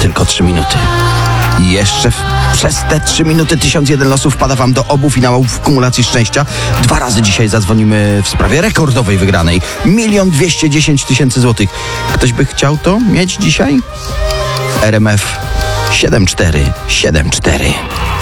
tylko 3 minuty. I jeszcze przez te 3 minuty 1001 losów wpada wam do obu finałów kumulacji szczęścia. 2 razy dzisiaj zadzwonimy w sprawie rekordowej wygranej. 1 210 000 złotych. Ktoś by chciał to mieć dzisiaj? RMF 7474.